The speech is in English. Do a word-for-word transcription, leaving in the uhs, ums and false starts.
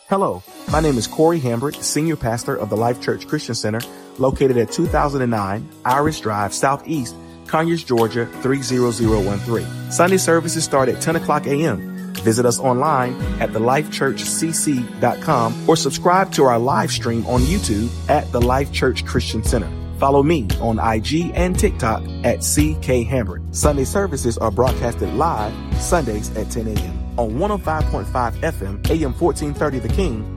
Hello, my name is Corey Hambrick, Senior Pastor of the Life Church Christian Center, located at two thousand nine Iris Drive, Southeast, Conyers, Georgia, three zero zero one three. Sunday services start at ten o'clock a.m. Visit us online at the life church c c dot com or subscribe to our live stream on YouTube at the Life Church Christian Center. Follow me on I G and TikTok at C K Hambrick. Sunday services are broadcasted live Sundays at ten a.m. on one oh five point five F M, A M fourteen thirty The King,